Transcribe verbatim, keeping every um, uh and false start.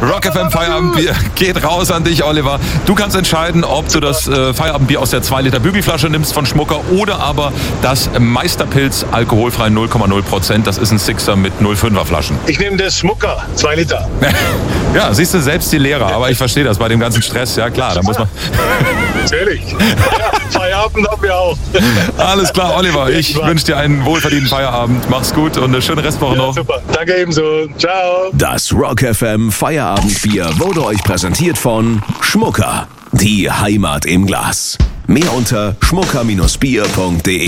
Rock F M Feierabendbier geht raus an dich, Oliver. Du kannst entscheiden, ob du das äh, Feierabendbier aus der zwei Liter Bügelflasche nimmst von Schmucker oder aber das Meisterpilz alkoholfrei null Komma null Prozent. Das ist ein Sixer mit null Komma fünfer Flaschen. Ich nehme das Schmucker, zwei Liter. Ja, siehst du, selbst die Lehrer. Aber ich verstehe das bei dem ganzen Stress. Ja, klar, da muss man... Natürlich. Ja, Feierabend haben wir auch. Alles klar, Oliver. Ich wünsche dir einen wohlverdienten Feierabend. Mach's gut und eine schöne Restwoche noch. Ja, super. Danke ebenso. Ciao. Das Rock F M Feierabendbier wurde euch präsentiert von Schmucker. Die Heimat im Glas. Mehr unter schmucker Bindestrich bier Punkt de.